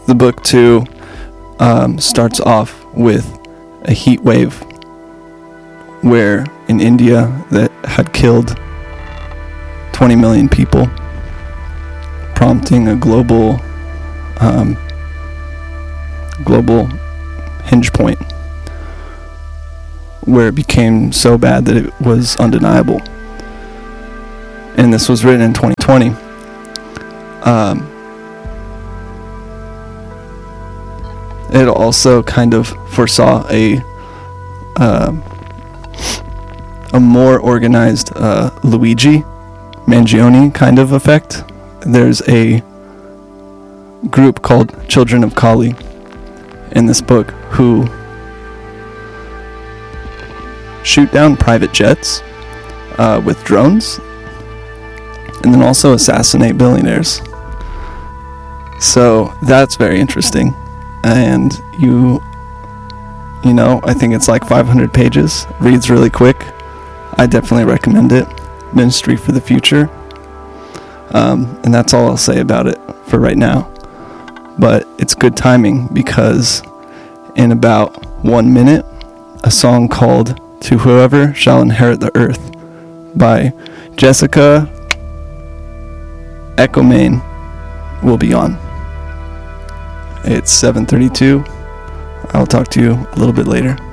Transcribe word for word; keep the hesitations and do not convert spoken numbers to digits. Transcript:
The book too um, starts off with a heat wave where in India that had killed twenty million people, prompting a global um, global hinge point where it became so bad that it was undeniable. And this was written in twenty twenty. Um, it also kind of foresaw a uh, a more organized uh, Luigi Mangione kind of effect. There's a group called Children of Kali in this book who shoot down private jets uh, with drones, and then also assassinate billionaires. So that's very interesting. And you, you know, I think it's like five hundred pages. Reads really quick. I definitely recommend it. Ministry for the Future. Um, and that's all I'll say about it for right now. But it's good timing because in about one minute, a song called To Whoever Shall Inherit the Earth by Jessica Ecomane will be on. It's seven thirty-two. I'll talk to you a little bit later.